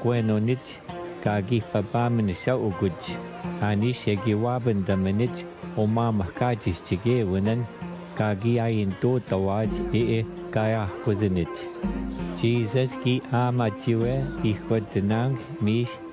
cuenonich, kagih papamen shauguch, anish egiwaben damenich, omamahkachis chigewinan, kagi ayin tawaj kaya kuzinich. Jesus ki ama chiwe hijo tenang mish